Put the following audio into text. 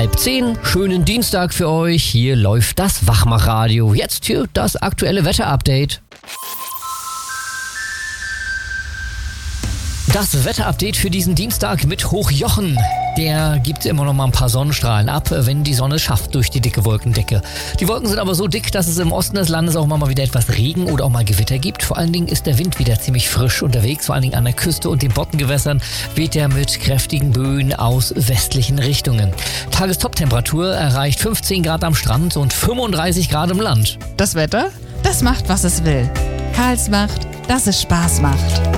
9:30. Schönen Dienstag für euch. Hier läuft das Wachmachradio. Jetzt hier das aktuelle Wetterupdate. Das Wetterupdate für diesen Dienstag mit Hochjochen. Der gibt immer noch mal ein paar Sonnenstrahlen ab, wenn die Sonne es schafft durch die dicke Wolkendecke. Die Wolken sind aber so dick, dass es im Osten des Landes auch mal wieder etwas Regen oder auch mal Gewitter gibt. Vor allen Dingen ist der Wind wieder ziemlich frisch unterwegs, vor allen Dingen an der Küste und den Bottengewässern weht er mit kräftigen Böen aus westlichen Richtungen. Tagestoptemperatur erreicht 15 Grad am Strand und 35 Grad im Land. Das Wetter, das macht, was es will. Karls macht, dass es Spaß macht.